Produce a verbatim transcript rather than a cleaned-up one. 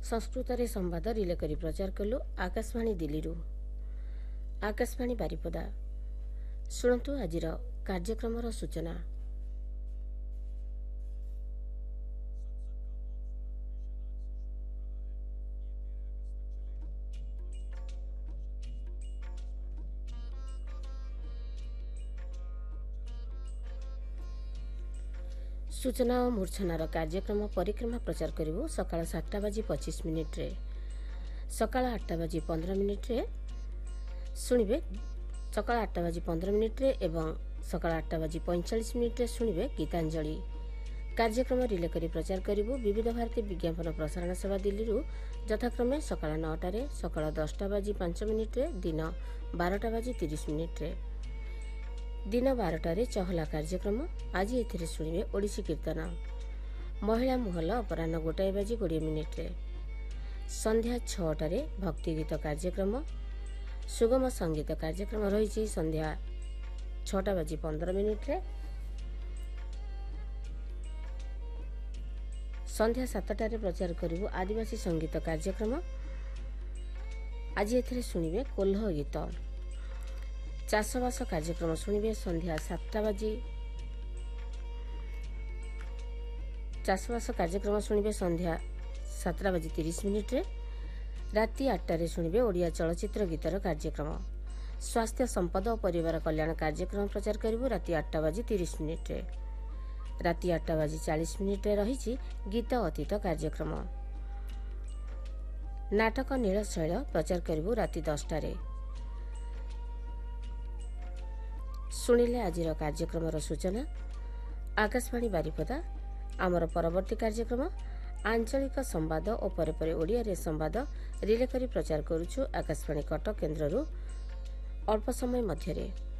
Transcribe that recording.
संस्कृत रे संवाद रिले करी प्रचार कलु आकाशवाणी दिल्ली रु। आकाशवाणी बारिपदा शुणु आज कार्यक्रम सूचना। सूचना और मूर्छनार कार्यक्रम परिक्रमा प्रचार करूँ सकाळ सातटा बाजी पचिश मिनिट रे, सकाळ आठटा बाजी पंद्रह मिनिट रे शुणिबे सकाळ आठटा बाजी पंद्रह मिनिट रे एवं सकाळ आठटा बाजी पैंचाश मिनिट रे शुणिबे गीतांजलि कार्यक्रम रिले करी प्रचार करूँ विविध भारती विज्ञापन प्रसारण सेवा दिल्ली रु यथाक्रमे सकाळ नौटा रे, सकाळ दसटा बाजी पांच मिनिट रे, दिन बारटा बाजी तीस मिनिट रे। दिन बारटार चहला कार्यक्रम आज ए शुणे ओडिसी कीर्तन, महिला महल अपराह गोटाए बाजी कोड़े मिनिट रे, संध्या छटार भक्ति गीत कार्यक्रम, सुगम संगीत कार्यक्रम रही संध्या छटा बाजी पंद्रह मिनिट रे, संध्या सातटार प्रचार करूँ आदिवासी संगीत कार्यक्रम आज ए शुणे कोल्ह गीत, चाषबास कार्यक्रम शुणिबे संध्या सातटा बाजी चाषबास कार्यक्रम शुणिबे संध्या सातटा बाजी तीस मिनिट रे, राति आठटारे शुणिबे ओडिया चलचित्र गीतर कार्यक्रम, स्वास्थ्य संपद और परिवार कल्याण कार्यक्रम प्रचार करूँ राति आठटा बाजी तीस मिनिट रे, राति आठटा बाजी चालीस मिनिट रे रही गीत अतीत कार्यक्रम, नाटक नीलशैल प्रचार करूँ राति दसटारे। शुणिले आज कार्यक्रम सूचना। आकाशवाणी बारिपदा आमर परवर्ती कार्यक्रम आंचलिक संवाद और परे परे ओडिया रे संवाद रिले करी प्रचार करुछु आकाशवाणी कटक केन्द्र अल्प समय मध्यरे।